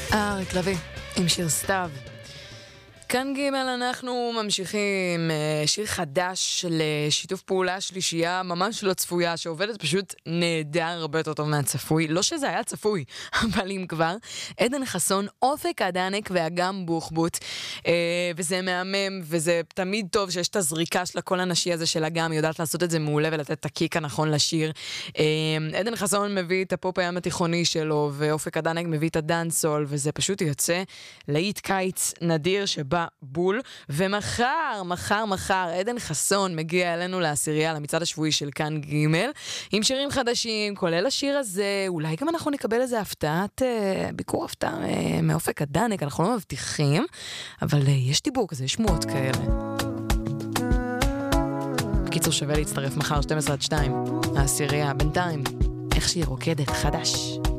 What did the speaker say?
אריק לביא עם שיר סתיו. כאן ג' אנחנו ממשיכים שיר חדש של שיתוף פעולה שלישייה ממש לא צפויה שעובדת פשוט נהדר, הרבה יותר טוב מהצפוי, לא שזה היה צפוי אבל אם כבר, עדן חסון, אופק אדנק ואגם בוחבוט, וזה מהמם וזה תמיד טוב שיש את הזריקה של הקול הנשי הזה של אגם, היא יודעת לעשות את זה מעולה ולתת את הקיק הנכון לשיר. עדן חסון מביא את הפופ הים התיכוני שלו ואופק אדנק מביא את הדנסול, וזה פשוט יוצא להיט קיץ נדיר שבא בול. ומחר עדן חסון מגיע אלינו לעשירייה, למצעד השבועי של כאן ג' עם שירים חדשים, כולל השיר הזה. אולי גם אנחנו נקבל איזה הפתעת ביקור הפתעה מאופק אדנק, אנחנו לא מבטיחים, אבל יש דיבור כזה, יש שמועות כאלה. בקיצור, שווה להצטרף מחר 12-2 העשירייה. בינתיים איך שהיא רוקדת חדש.